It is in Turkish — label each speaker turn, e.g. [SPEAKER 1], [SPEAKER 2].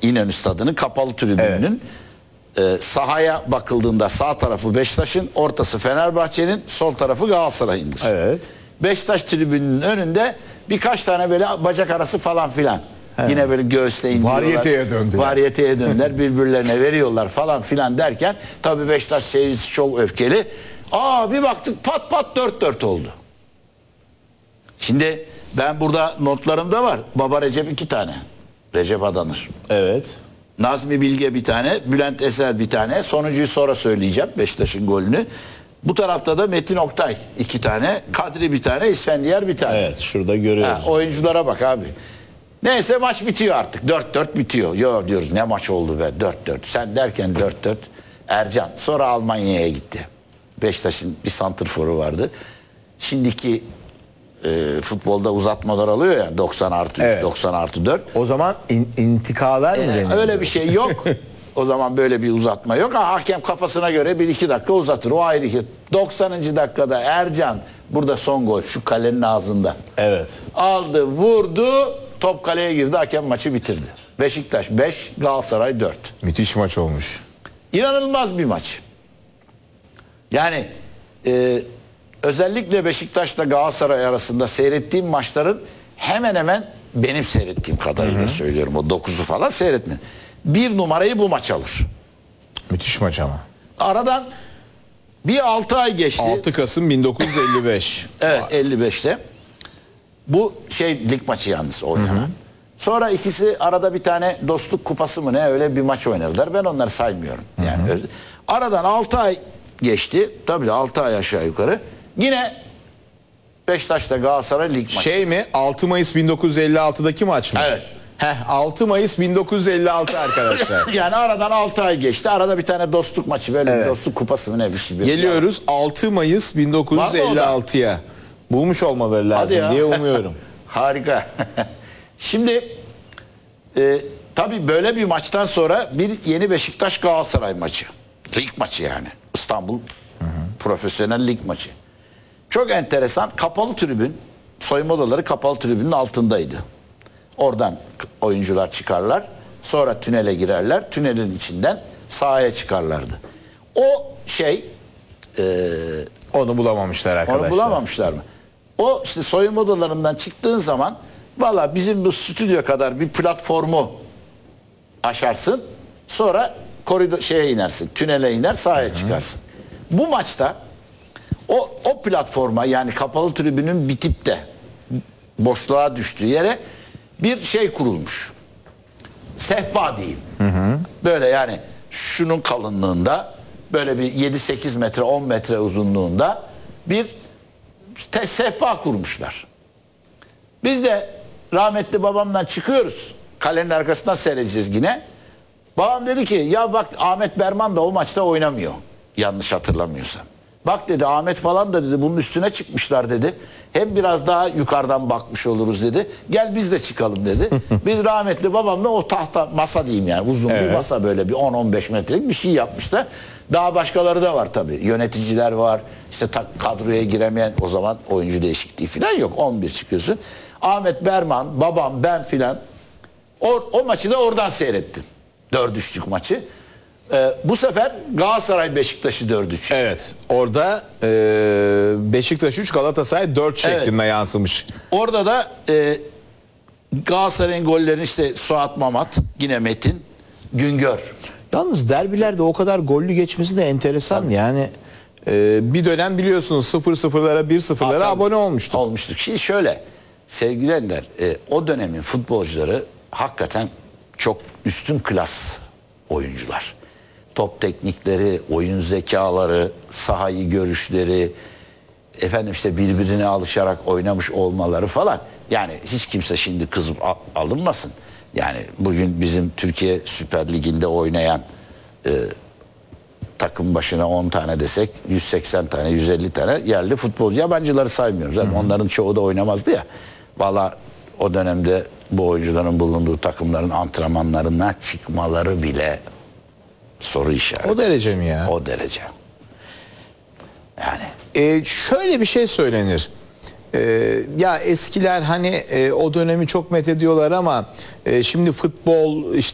[SPEAKER 1] İnönü Stadı'nın kapalı tribününün sahaya bakıldığında sağ tarafı Beşiktaş'ın, ortası Fenerbahçe'nin, sol tarafı Galatasaray'ındır.
[SPEAKER 2] Evet.
[SPEAKER 1] Beşiktaş tribününün önünde birkaç tane böyle bacak arası falan filan. Yine böyle göğüsle indiriyorlar.
[SPEAKER 2] Varyeteye döndüler.
[SPEAKER 1] Varyeteye döndüler. Birbirlerine veriyorlar falan filan derken tabii Beşiktaş seyircisi çok öfkeli. Bir baktık pat pat 4-4 oldu. Şimdi ben burada notlarımda var. Baba Recep 2 tane. Recep Adanır.
[SPEAKER 2] Evet.
[SPEAKER 1] Nazmi Bilge bir tane, Bülent Eser bir tane. Sonuncuyu sonra söyleyeceğim, Beşiktaş'ın golünü. Bu tarafta da Metin Oktay 2 tane, Kadri bir tane, İsfendiyar bir tane.
[SPEAKER 2] Evet, şurada görüyoruz.
[SPEAKER 1] Oyunculara bak abi. Neyse maç bitiyor artık. 4-4 bitiyor. Yo diyoruz ne maç oldu be 4-4. Sen derken 4-4. Ercan sonra Almanya'ya gitti. Beşiktaş'ın bir santrforu vardı. Şimdiki futbolda uzatmalar alıyor ya 90+3,
[SPEAKER 2] Evet.
[SPEAKER 1] 90+4.
[SPEAKER 2] O zaman intikalar mı deniyor?
[SPEAKER 1] Öyle bir şey yok. O zaman böyle bir uzatma yok. Hakem kafasına göre 1-2 dakika uzatır. O ayrı ki. 90. dakikada Ercan burada son gol şu kalenin ağzında.
[SPEAKER 2] Evet.
[SPEAKER 1] Aldı, vurdu, top kaleye girdi, hakem maçı bitirdi. Beşiktaş 5, Galatasaray 4.
[SPEAKER 2] Müthiş maç olmuş.
[SPEAKER 1] İnanılmaz bir maç. Yani özellikle Beşiktaş'la Galatasaray arasında seyrettiğim maçların hemen hemen benim seyrettiğim kadarıyla söylüyorum. O 9'u falan seyretmedim. 1 numarayı bu maç alır.
[SPEAKER 2] Müthiş maç ama.
[SPEAKER 1] Aradan bir 6 ay geçti.
[SPEAKER 2] 6 Kasım 1955.
[SPEAKER 1] Evet 55'te. Bu lig maçı yalnız oynanan. Sonra ikisi arada bir tane dostluk kupası mı ne öyle bir maç oynadılar. Ben onları saymıyorum. Yani aradan 6 ay geçti. Tabii 6 ay aşağı yukarı. Yine Beşiktaş'ta Galatasaray lig maçı.
[SPEAKER 2] 6 Mayıs 1956'daki maç mı?
[SPEAKER 1] Evet.
[SPEAKER 2] 6 Mayıs 1956 arkadaşlar.
[SPEAKER 1] Yani aradan 6 ay geçti. Arada bir tane dostluk maçı böyle bir dostluk kupası mı ne bir şey.
[SPEAKER 2] Geliyoruz 6 Mayıs 1956'ya. Bulmuş olmaları lazım diye umuyorum.
[SPEAKER 1] Harika. Şimdi tabii böyle bir maçtan sonra bir yeni Beşiktaş Galatasaray maçı. Lig maçı yani. İstanbul profesyonel lig maçı. Çok enteresan. Kapalı tribün, soyunma odaları kapalı tribünün altındaydı. Oradan oyuncular çıkarlar. Sonra tünele girerler. Tünelin içinden sahaya çıkarlardı.
[SPEAKER 2] Onu bulamamışlar arkadaşlar.
[SPEAKER 1] Onu bulamamışlar mı? O işte soyunma odalarından çıktığın zaman valla bizim bu stüdyo kadar bir platformu aşarsın. Sonra koridor inersin. Tünele iner, sahaya çıkarsın. Bu maçta o platforma yani kapalı tribünün bitip de boşluğa düştüğü yere bir kurulmuş. Sehpa diyeyim. Böyle yani şunun kalınlığında böyle bir 7-8 metre 10 metre uzunluğunda bir sehpa kurmuşlar. Biz de rahmetli babamdan çıkıyoruz. Kalenin arkasından seyredeceğiz yine. Babam dedi ki ya bak Ahmet Berman da o maçta oynamıyor. Yanlış hatırlamıyorsam. Bak dedi Ahmet falan da dedi bunun üstüne çıkmışlar dedi. Hem biraz daha yukarıdan bakmış oluruz dedi. Gel biz de çıkalım dedi. Biz rahmetli babamla o tahta masa diyeyim yani uzun bir masa böyle bir 10-15 metrelik bir şey yapmışlar. Daha başkaları da var tabii. Yöneticiler var. İşte kadroya giremeyen o zaman oyuncu değişikliği falan yok. 11 çıkıyorsun. Ahmet Berman, babam, ben filan o maçı da oradan seyrettim. 4-3'lük maçı. Bu sefer Galatasaray Beşiktaş'ı 4-3.
[SPEAKER 2] Evet. Orada Beşiktaş 3 Galatasaray 4 şeklinde yansımış.
[SPEAKER 1] Orada da Galatasaray'ın gollerini işte Suat Mamat, yine Metin, Güngör.
[SPEAKER 2] Yalnız derbilerde o kadar gollü geçmesi de enteresan. Tabii. Yani bir dönem biliyorsunuz 0-0'lara 1-0'lara abone olmuştuk.
[SPEAKER 1] Olmuştuk. Şimdi şöyle sevgili Ender, o dönemin futbolcuları hakikaten çok üstün klas oyuncular. Top teknikleri, oyun zekaları, sahayı görüşleri, işte birbirine alışarak oynamış olmaları falan. Yani hiç kimse şimdi kızıp alınmasın. Yani bugün bizim Türkiye Süper Ligi'nde oynayan takım başına 10 tane desek 180 tane 150 tane yerli futbolcu, yabancıları saymıyoruz. Yani onların çoğu da oynamazdı ya. Valla o dönemde bu oyuncuların bulunduğu takımların antrenmanlarına çıkmaları bile soru işareti.
[SPEAKER 2] O derece mi ya?
[SPEAKER 1] O derece. Yani.
[SPEAKER 2] Şöyle bir şey söylenir. Ya eskiler hani o dönemi çok methediyorlar ama şimdi futbol işte